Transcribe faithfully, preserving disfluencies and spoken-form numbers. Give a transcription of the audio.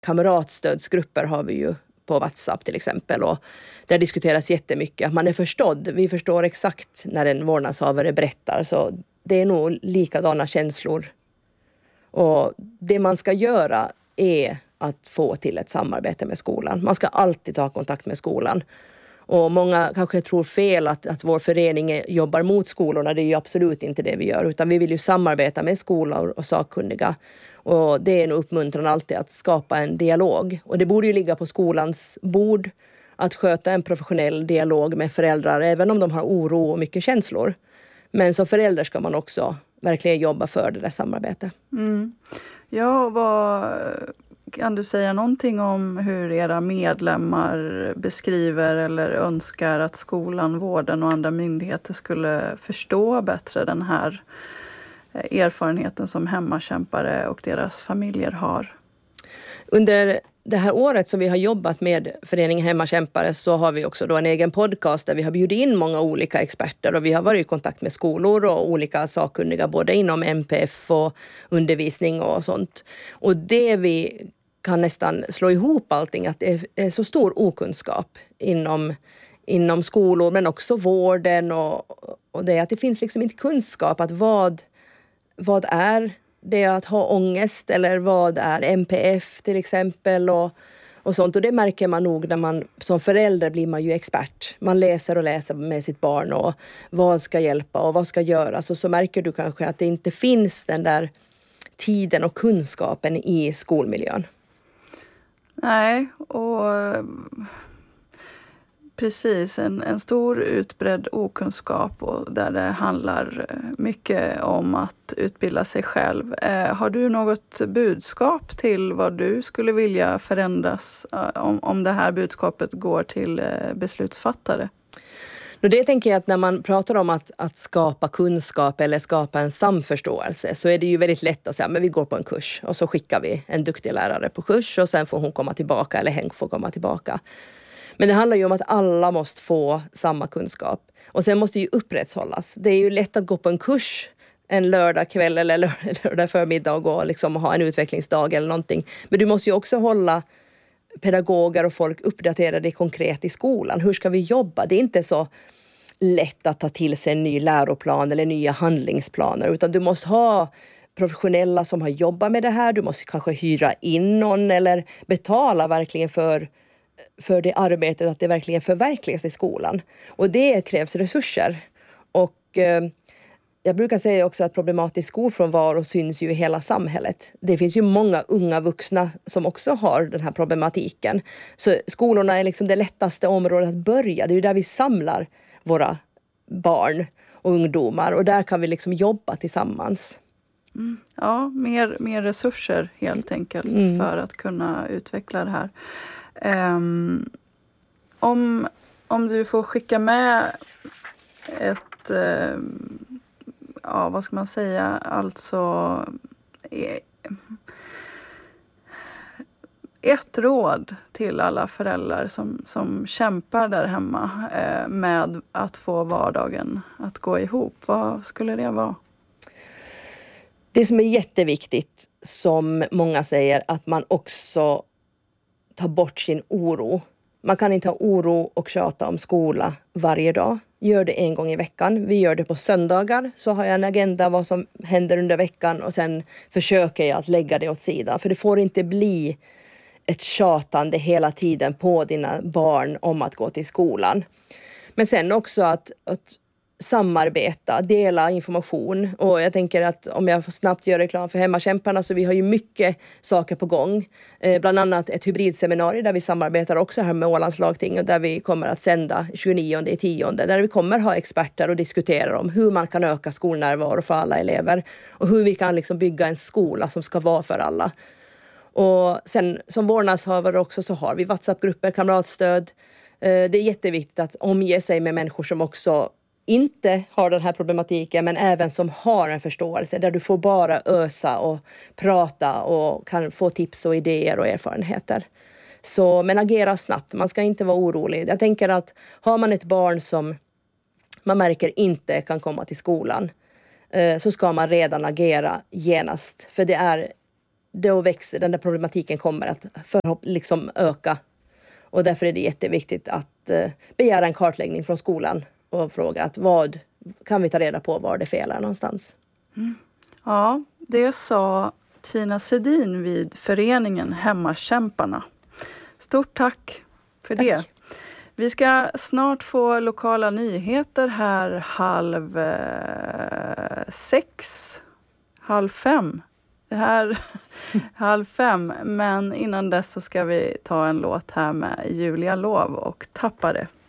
kamratstödsgrupper har vi ju på WhatsApp till exempel, och där diskuteras jättemycket. Att man är förstådd. Vi förstår exakt när en vårdnadshavare berättar, så det är nog likadana känslor. Och det man ska göra är att få till ett samarbete med skolan. Man ska alltid ta kontakt med skolan. Och många kanske tror fel att, att vår förening jobbar mot skolorna. Det är ju absolut inte det vi gör. Utan vi vill ju samarbeta med skolor och sakkunniga. Och det är en uppmuntran alltid att skapa en dialog. Och det borde ju ligga på skolans bord att sköta en professionell dialog med föräldrar. Även om de har oro och mycket känslor. Men som förälder ska man också verkligen jobba för det där samarbetet. Mm. Ja, vad... Kan du säga någonting om hur era medlemmar beskriver eller önskar att skolan, vården och andra myndigheter skulle förstå bättre den här erfarenheten som hemmakämpare och deras familjer har? Under det här året som vi har jobbat med föreningen Hemmakämpare så har vi också då en egen podcast där vi har bjudit in många olika experter, och vi har varit i kontakt med skolor och olika sakkunniga både inom M P F och undervisning och sånt. Och det vi kan nästan slå ihop allting, att det är så stor okunskap inom, inom skolor men också vården, och, och det att det finns liksom inte kunskap att vad, vad är det att ha ångest, eller vad är M P F till exempel och, och sånt. Och det märker man nog när man som förälder blir man ju expert. Man läser och läser med sitt barn och vad ska hjälpa och vad ska göras, och så märker du kanske att det inte finns den där tiden och kunskapen i skolmiljön. Nej, och precis en, en stor utbredd okunskap, och där det handlar mycket om att utbilda sig själv. Eh, har du något budskap till vad du skulle vilja förändras eh, om, om det här budskapet går till eh, beslutsfattare? Det tänker jag att när man pratar om att, att skapa kunskap eller skapa en samförståelse, så är det ju väldigt lätt att säga men vi går på en kurs och så skickar vi en duktig lärare på kurs och sen får hon komma tillbaka eller Henk får komma tillbaka. Men det handlar ju om att alla måste få samma kunskap, och sen måste ju upprätthållas. Det är ju lätt att gå på en kurs en lördag kväll eller lördag förmiddag och gå och liksom ha en utvecklingsdag eller någonting. Men du måste ju också hålla pedagoger och folk uppdaterade konkret i skolan. Hur ska vi jobba? Det är inte så lätt att ta till sig en ny läroplan eller nya handlingsplaner, utan du måste ha professionella som har jobbat med det här. Du måste kanske hyra in någon eller betala verkligen för, för det arbetet, att det verkligen förverkligas i skolan. Och det krävs resurser. Och eh, jag brukar säga också att problematisk skolfrånvaro syns ju i hela samhället. Det finns ju många unga vuxna som också har den här problematiken. Så skolorna är liksom det lättaste området att börja. Det är ju där vi samlar våra barn och ungdomar. Och där kan vi liksom jobba tillsammans. Mm. Ja, mer, mer resurser helt enkelt mm. för att kunna utveckla det här. Um, om, om du får skicka med ett... Um, ja, vad ska man säga? Alltså... Ett råd till alla föräldrar som, som kämpar där hemma eh, med att få vardagen att gå ihop. Vad skulle det vara? Det som är jätteviktigt, som många säger, att man också tar bort sin oro. Man kan inte ha oro och tjata om skola varje dag. Gör det en gång i veckan. Vi gör det på söndagar. Så har jag en agenda vad som händer under veckan. Och sen försöker jag att lägga det åt sidan. För det får inte bli ett tjatande hela tiden på dina barn om att gå till skolan. Men sen också att, att samarbeta, dela information. Och jag tänker att om jag får snabbt göra reklam för Hemmakämparna, så vi har ju mycket saker på gång. Eh, bland annat ett hybridseminarium där vi samarbetar också här med Ålands lagting, och där vi kommer att sända tjugonionde i tionde, där vi kommer ha experter och diskutera om hur man kan öka skolnärvaro för alla elever och hur vi kan liksom bygga en skola som ska vara för alla. Och sen som vårdnadshavare också så har vi WhatsApp-grupper, kamratstöd. Eh, det är jätteviktigt att omge sig med människor som också inte har den här problematiken, men även som har en förståelse, där du får bara ösa och prata och kan få tips och idéer och erfarenheter. Så, men agera snabbt, man ska inte vara orolig. Jag tänker att har man ett barn som man märker inte kan komma till skolan, så ska man redan agera genast. För det är då växer den där problematiken kommer att förhopp- liksom öka. Och därför är det jätteviktigt att eh, begära en kartläggning från skolan och fråga att vad kan vi ta reda på var det felar någonstans. Mm. Ja, det sa Tina Sedin vid föreningen Hemmakämparna. Stort tack för tack. det. Vi ska snart få lokala nyheter här halv eh, sex, halv fem. Det här halv fem, men innan dess så ska vi ta en låt här med Julia Lov och Tappade.